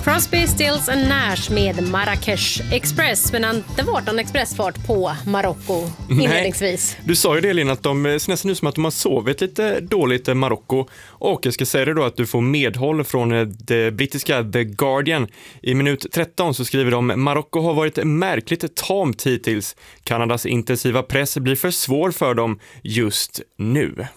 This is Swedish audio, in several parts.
Crosby, Stills and Nash med Marrakesh Express, men inte varit någon expressfart på Marocko inledningsvis. Du sa ju det, Lina, att de ser nästan ut som att de har sovit lite dåligt i Marocko. Och jag ska säga det då att du får medhåll från det brittiska The Guardian. I minut 13 så skriver de: Marocko har varit märkligt tamt hittills. Kanadas intensiva press blir för svår för dem just nu.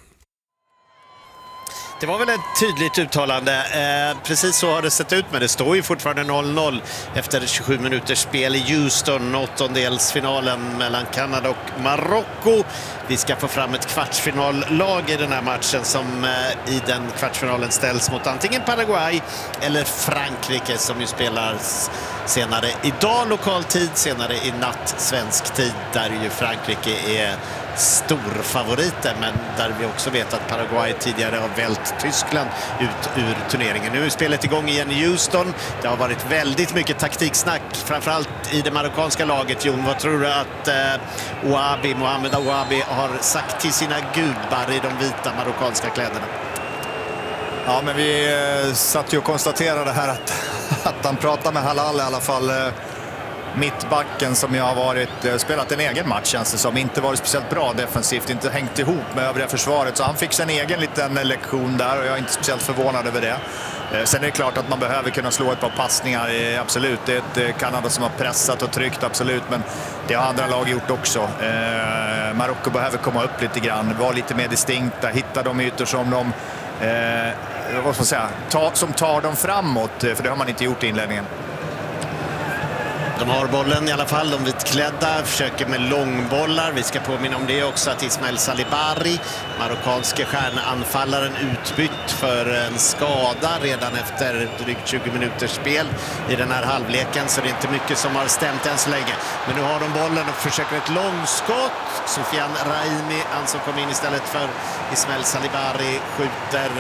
Det var väl ett tydligt uttalande. Precis så har det sett ut, men det står ju fortfarande 0-0 efter 27 minuters spel i Houston, åttondelsfinalen mellan Kanada och Marocko. Vi ska få fram ett kvartsfinallag i den här matchen som i den kvartsfinalen ställs mot antingen Paraguay eller Frankrike, som ju spelar senare idag lokal tid, senare i natt svensk tid, där ju Frankrike är storfavoriter, men där vi också vet att Paraguay tidigare har vält Tyskland ut ur turneringen. Nu är spelet igång igen i Houston. Det har varit väldigt mycket taktiksnack, framförallt i det marockanska laget. Jon, vad tror du att Mohamed Ouabi har sagt till sina gubbar i de vita marockanska kläderna? Ja, men vi satt ju och konstaterade här att han pratar med Halal i alla fall. Mittbacken som jag har spelat en egen match, känns det som. Inte varit speciellt bra defensivt, inte hängt ihop med övriga försvaret. Så han fick sin egen liten lektion där och jag är inte speciellt förvånad över det. Sen är det klart att man behöver kunna slå ett par passningar, absolut. Det är ett Kanada som har pressat och tryckt, absolut. Men det har andra lag gjort också. Marocko behöver komma upp lite grann, vara lite mer distinkta, hitta de ytor som de vad ska man säga, som tar dem framåt, för det har man inte gjort i inledningen. De har bollen i alla fall, de vitklädda, försöker med långbollar. Vi ska påminna om det också att Ismael Salibari, marockanske stjärnanfallaren, utbytt för en skada redan efter drygt 20 minuters spel i den här halvleken. Så det är inte mycket som har stämt än så länge. Men nu har de bollen och försöker ett långskott. Sofiane Raimi, han som kom in istället för Ismael Salibari, skjuter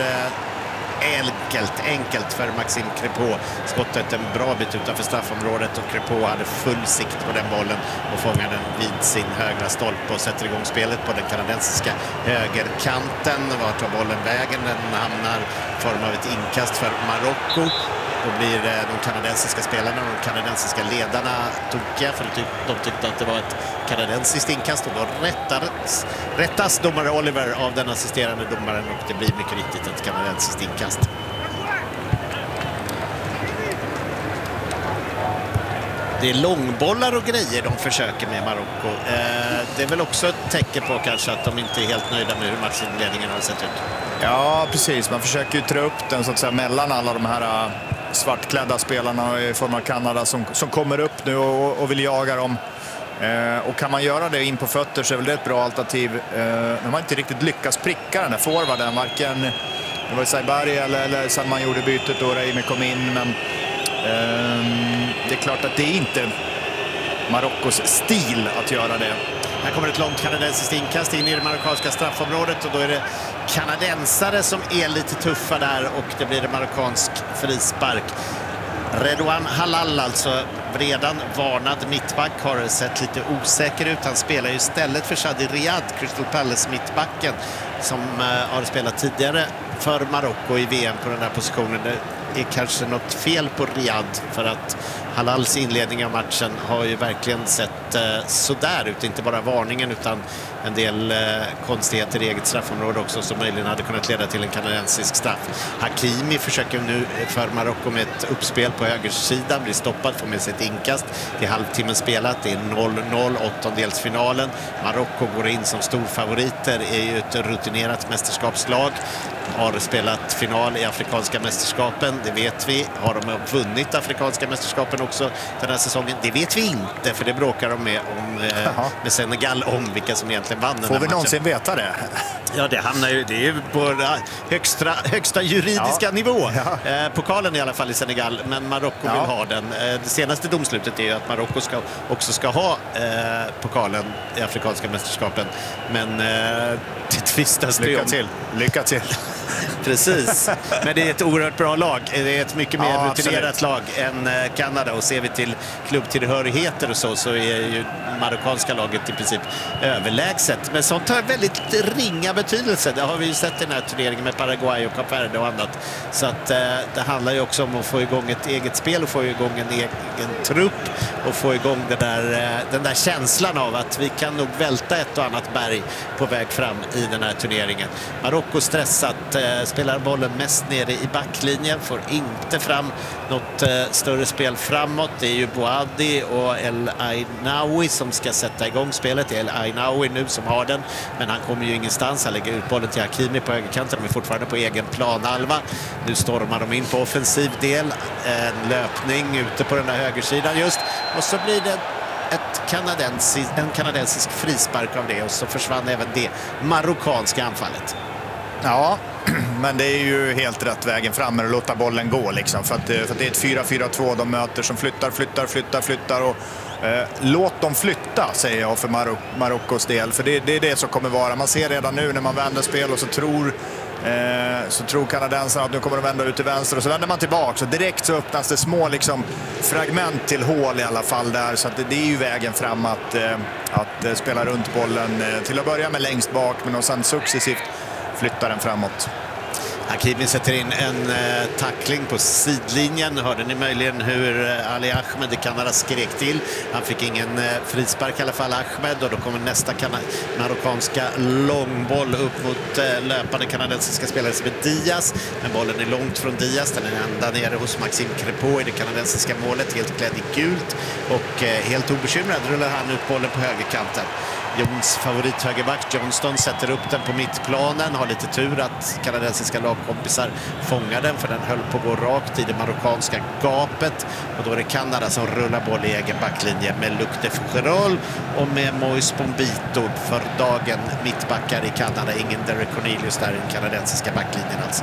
enkelt för Maxime Crépeau. Skottet en bra bit utanför straffområdet och Crépeau hade full sikt på den bollen och fångar den vid sin högra stolpe och sätter igång spelet på den kanadensiska högerkanten. Vart tar bollen vägen? Den hamnar i form av ett inkast för Marocko. Då blir de kanadensiska spelarna och de kanadensiska ledarna tokiga, för de tyckte att det var ett kanadensiskt inkast, och då rättas domare Oliver av den assisterande domaren och det blir mycket riktigt ett kanadensiskt inkast. Det är långbollar och grejer de försöker med Marocko. Det är väl också ett tecken på kanske att de inte är helt nöjda med hur matchinledningen har sett ut. Ja, precis. Man försöker ju trä upp den så att säga mellan alla de här svartklädda spelarna i form av Kanada som kommer upp nu och vill jaga dem. Och kan man göra det in på fötter så är väl det ett bra alternativ. De har inte riktigt lyckats pricka den här forwarden. Varken det var Saibari eller sen man gjorde bytet då Raimi kom in. Men det är klart att det är inte Marockos stil att göra det. Här kommer ett långt kanadensiskt inkast in i det marockanska straffområdet och då är det kanadensare som är lite tuffa där och det blir en marockansk frispark. Redouane Halal, alltså redan varnad mittback, har sett lite osäker ut. Han spelar ju istället för Shadi Riyad, Crystal Palace mittbacken, som har spelat tidigare för Marocko i VM på den här positionen. Det är kanske något fel på Riyad, för att Halals inledning av matchen har ju verkligen sett sådär ut. Inte bara varningen utan en del konstigheter i eget straffområde också som möjligen hade kunnat leda till en kanadensisk straff. Hakimi försöker nu för Marocko med ett uppspel på högersidan, blir stoppad, får med sig ett inkast. Det är halvtimmen spelat, det är 0-0, åttondelsfinalen. Marocko går in som storfavoriter, är ju ett rutinerat mästerskapslag. Har spelat final i Afrikanska mästerskapen, det vet vi. Har de vunnit Afrikanska mästerskapen också den här säsongen? Det vet vi inte, för det bråkar de med med Senegal om vilka som egentligen vann den här matchen. Får vi någonsin veta det? Ja, det hamnar ju, det är på högsta juridiska nivå. Ja. Pokalen i alla fall i Senegal, men Marocko vill ha den. Det senaste domslutet är ju att Marocko också ska ha pokalen i Afrikanska mästerskapen. Men det tvistas det om. Lycka till. Precis, men det är ett oerhört bra lag. det är ett mycket mer rutinerat lag än Kanada, och ser vi till klubbtillhörigheter och så är ju marockanska laget i princip överlägset. Men sånt har väldigt ringa betydelse. Det har vi ju sett i den här turneringen med Paraguay och Kap Verde och annat. Så att det handlar ju också om att få igång ett eget spel och få igång en egen trupp och få igång den där känslan av att vi kan nog välta ett och annat berg på väg fram i den här turneringen. Marocko stressat, spelar bollen mest nere i backlinjen, får inte fram något större spel framåt. Det är ju Bouhaddi och El Ainaoui som ska sätta igång spelet. Det är El Ainaoui nu som har den, men han kommer ju ingenstans. Han lägger ut bollen till Hakimi på högerkanten, men fortfarande på egen planhalva. Nu stormar de in på offensiv del. En löpning ute på den där högersidan just. Och så blir det en kanadensisk frispark av det, och så försvann även det marockanska anfallet. Ja, men det är ju helt rätt vägen fram att låta bollen gå liksom, för att det är ett 4-4-2 de möter som flyttar och låt dem flytta, säger jag för Marockos del, för det är det som kommer vara. Man ser redan nu när man vänder spel och så tror kanadensarna att nu kommer de vända ut till vänster, och så vänder man tillbaka, så direkt så öppnas det små liksom fragment till hål i alla fall där, så att det är ju vägen fram att spela runt bollen till att börja med längst bak, men och sen successivt flyttar den framåt. Hakimi sätter in en tackling på sidlinjen. Hörde ni möjligen hur Ali Ahmed i Kanada skrek till? Han fick ingen frispark i alla fall, Ahmed, och då kommer nästa marockanska långboll upp mot löpande kanadensiska spelare som är Diaz. Men bollen är långt från Diaz. Den är ända nere hos Maxime Crépeau i det kanadensiska målet, helt klädd i gult, och helt obekymrad rullar han ut bollen på högerkanten. Jons favorithögerback Johnston sätter upp den på mittplanen. Har lite tur att kanadensiska lagkompisar fångar den, för den höll på att gå rakt i det marockanska gapet. Och då är det Kanada som rullar boll i egen backlinje med Luc de Fougerolles och med Moïse Bombito för dagen. Mittbackar i Kanada, ingen Derek Cornelius där i den kanadensiska backlinjen alltså.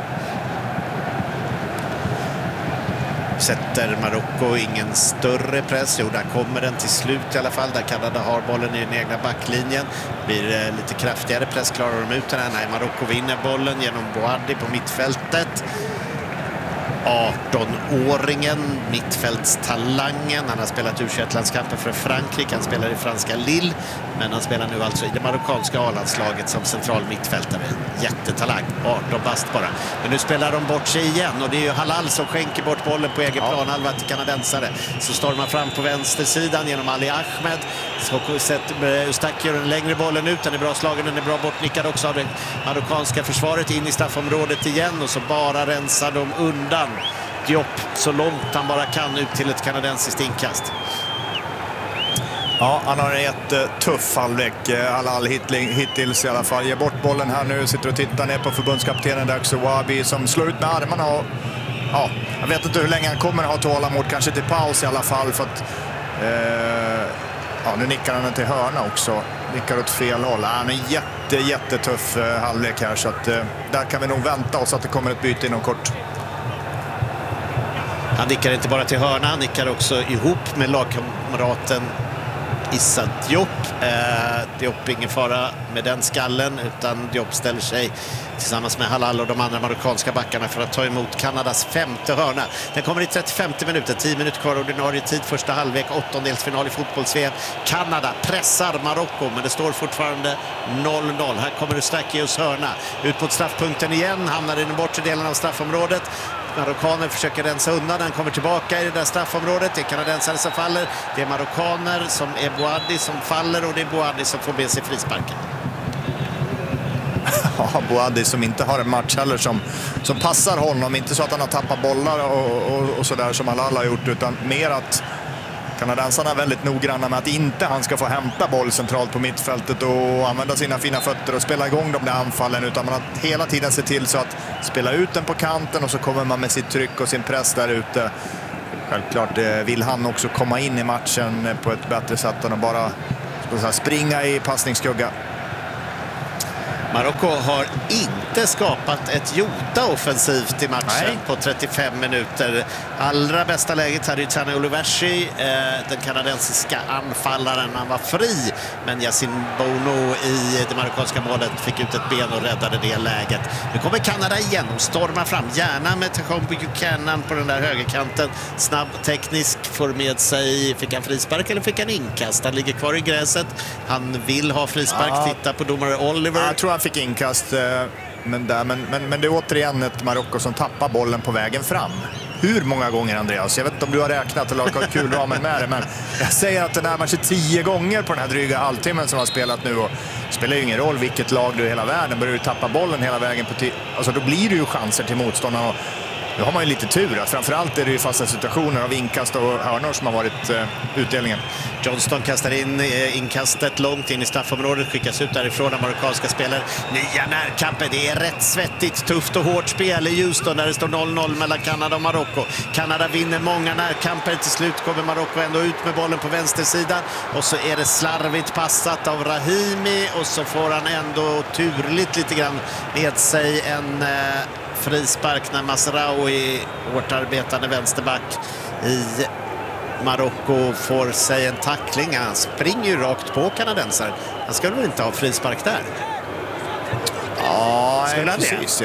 Sätter Marocko ingen större press. Jo, där kommer den till slut i alla fall, där Kanada har bollen i den egna backlinjen. Blir lite kraftigare press, klarar de ut den här? Nej, Marocko vinner bollen genom Bouhaddi på mittfältet. 18-åringen, mittfältstalangen. Han har spelat U21-landskampen för Frankrike. Han spelar i franska Lille, men han spelar nu alltså i det marockanska A-landslaget som central mittfältare. Jättetalang, 18 bast bara. Men nu spelar de bort sig igen, och det är ju Halal som skänker bort bollen på egen planhalva till kanadensare. Så stormar fram på vänstersidan genom Ali Ahmed. Så sätter Eustachio den längre bollen ut. Den är bra slagen, den är bra bortnickad också av det marockanska försvaret in i straffområdet igen, och så bara rensar de undan Diop så långt han bara kan ut till ett kanadensiskt inkast. Ja, han har en jättetuff halvlek, Halal hittills i alla fall. Ger bort bollen här nu, sitter och tittar ner på förbundskaptenen Dax Wabi som slår ut med armarna, och ja, jag vet inte hur länge han kommer att ha tålamod, kanske till paus i alla fall, för att nu nickar han till hörna också. Nickar åt fel håll. Han är jättetuff halvlek här, så att där kan vi nog vänta oss att det kommer ett byte inom kort. Han nickar inte bara till hörna, han nickar också ihop med lagkamraten Issa Diop. Diop, ingen fara med den skallen, utan Diop ställer sig tillsammans med Halal och de andra marockanska backarna för att ta emot Kanadas femte hörna. Den kommer i 35 minuter, 10 minuter kvar ordinarie tid, första halvlek, åttondelsfinal i fotbolls-VM. Kanada pressar Marocko, men det står fortfarande 0-0. Här kommer Eustachios hörna ut mot straffpunkten igen, hamnar i den bortre delen av straffområdet. Marockaner försöker rensa undan, han kommer tillbaka i det där straffområdet. Det är kanadensare som faller, det är marockaner som är Bouhaddi som faller, och det är Bouhaddi som får med sig frisparken. Ja, Bouhaddi som inte har en match heller som passar honom, inte så att han har tappat bollar och sådär som alla har gjort, utan mer att kanadensarna är väldigt noggranna med att inte han ska få hämta boll centralt på mittfältet och använda sina fina fötter och spela igång de där anfallen, utan man har hela tiden se till så att spela ut den på kanten, och så kommer man med sitt tryck och sin press där ute. Självklart vill han också komma in i matchen på ett bättre sätt än att bara springa i passningsskugga. Marocko har inte skapat ett jota offensivt i matchen på 35 minuter. Allra bästa läget hade ju Tani Oluwashi, den kanadensiska anfallaren. Han var fri, men Yassine Bono i det marockanska målet fick ut ett ben och räddade det läget. Nu kommer Kanada igen och stormar fram, gärna med Tachon Buchanan på den där högerkanten. Snabb, teknisk, får med sig, fick han frispark eller fick han inkast? Han ligger kvar i gräset, han vill ha frispark, titta på domare Oliver. Jag tror han fick inkast, men det är återigen ett Marocko som tappar bollen på vägen fram. Hur många gånger, Andreas? Jag vet inte om du har räknat eller har kul ramen med det, men jag säger att det närmar sig 10 gånger på den här dryga halvtimmen som har spelat nu, och det spelar ju ingen roll vilket lag du i hela världen, börjar du tappa bollen hela vägen alltså då blir det ju chanser till motståndarna. Nu har man ju lite tur, att framförallt är det ju fasta situationer av inkast och hörnor som har varit utdelningen. Johnston kastar in inkastet långt in i straffområdet, skickas ut därifrån av marockanska spelare. Nya närkamper, det är rätt svettigt, tufft och hårt spel i Houston där det står 0-0 mellan Kanada och Marocko. Kanada vinner många närkamper, till slut kommer Marocko ändå ut med bollen på vänstersidan och så är det slarvigt passat av Rahimi och så får han ändå turligt lite grann med sig en frispark när Mazraoui, hårt arbetande vänsterback i Marocko, får sig en tackling. Han springer ju rakt på kanadensare. Han skulle väl inte ha frispark där? Ja, precis.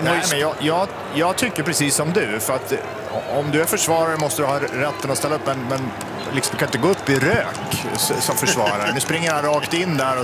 Jag tycker precis som du, för att om du är försvarare måste du ha rätten att ställa upp, men liksom, du kan inte gå upp i rök som försvarare. Nu springer han rakt in där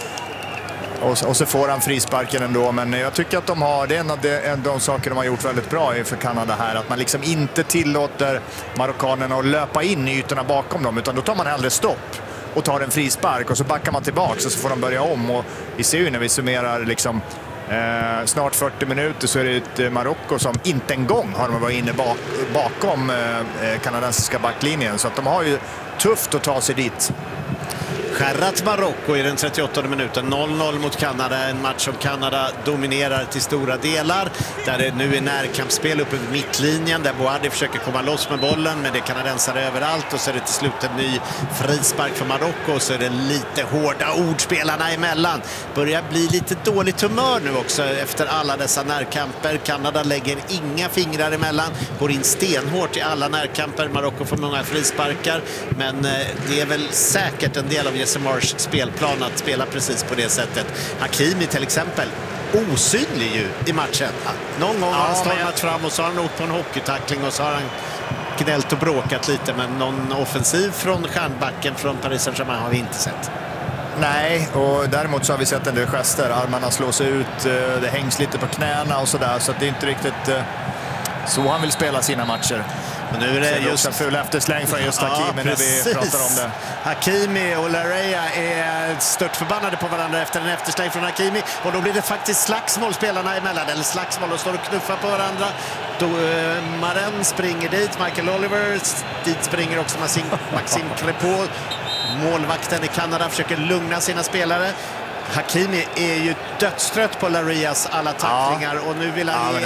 och så får han frisparken ändå, men jag tycker att det är en av de saker de har gjort väldigt bra för Kanada här, att man liksom inte tillåter marockanerna att löpa in i ytorna bakom dem, utan då tar man hellre stopp och tar en frispark och så backar man tillbaka och så får de börja om. Och vi ser ju när vi summerar liksom snart 40 minuter så är det ett Marocko som inte en gång har de varit inne bakom kanadensiska backlinjen, så att de har ju tufft att ta sig dit. Skärrat Marocko i den 38 minuten, 0-0 mot Kanada, en match som Kanada dominerar till stora delar, där det nu är närkampsspel uppe vid mittlinjen, där Boadi försöker komma loss med bollen, men det är kanadensare överallt, och så är det till slut en ny frispark för Marocko, och så är det lite hårda ordspelarna emellan. Börjar bli lite dåligt humör nu också efter alla dessa närkamper. Kanada lägger inga fingrar emellan, går in stenhårt i alla närkamper. Marocko får många frisparkar, men det är väl säkert en del av Jesse Marsh spelplan att spela precis på det sättet. Hakimi till exempel, osynlig ju i matchen. Någon gång har han stormat fram och så har han åkt på en hockeytackling och så har han gnällt och bråkat lite, men någon offensiv från stjärnbacken från Paris Saint-Germain har vi inte sett. Nej, och däremot så har vi sett en del gester. Armarna slås ut, det hängs lite på knäna och sådär, så att det är inte riktigt så han vill spela sina matcher. Men nu är det just en full eftersläng från just Hakimi när vi pratar om det. Hakimi och Larrea är stört förbannade på varandra efter en eftersläng från Hakimi, och då blir det faktiskt slagsmål spelarna emellan, eller slagsmål, och står och knuffar på varandra. Då Maren springer dit, Michael Oliver, dit springer också Maxime Crépeau. Målvakten i Kanada försöker lugna sina spelare. Hakimi är ju dödstrött på Lareas alla tacklingar, och nu vill han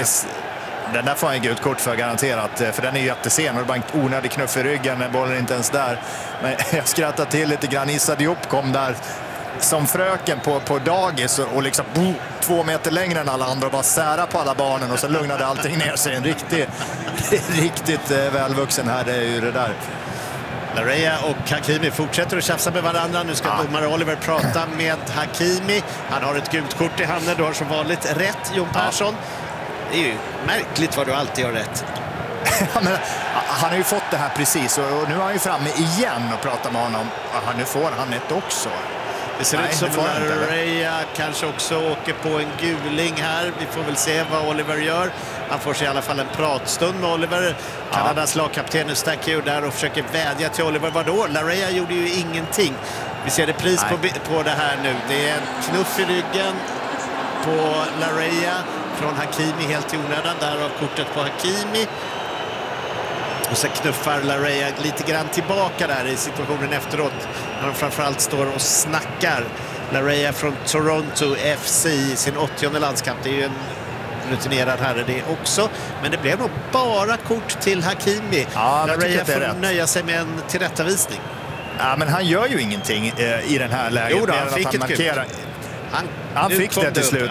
Den där får han gult kort för garanterat, för den är ju jättesen och det är bara en onödig knuff i ryggen när bollen inte ens där. Men jag skrattar till lite grann. Issa Diop kom där som fröken på dagis och liksom 2 meter längre än alla andra och bara sära på alla barnen, och så lugnade allting ner sig. En riktigt välvuxen här, det är ju det där. Larrea och Hakimi fortsätter att tjafsa med varandra. Nu ska domare Oliver prata med Hakimi. Han har ett gult kort i handen. Du har som vanligt rätt, Jon Persson. Det är ju märkligt vad du alltid har rätt. Men, han har ju fått det här precis, och nu är han ju framme igen och pratar med honom. Nu får han ett också. Det ser ut som Larrea kanske också åker på en guling här. Vi får väl se vad Oliver gör. Han får sig i alla fall en pratstund med Oliver. Kanadas lagkapten nu stackar där och försöker vädja till Oliver. Vadå? Larrea gjorde ju ingenting. Vi ser det pris på det här nu. Det är en knuff i ryggen på Larrea från Hakimi helt i onödan. Där har kortet på Hakimi. Och så knuffar Larrea lite grann tillbaka där i situationen efteråt. När de framförallt står och snackar. Larrea från Toronto FC i sin 80:e landskamp. Det är ju en rutinerad herre det också. Men det blev nog bara kort till Hakimi. Larrea får nöja sig med en tillrättavisning. Ja, men han gör ju ingenting i den här läget. Jo då, han fick ett gult. Han fick det till slut.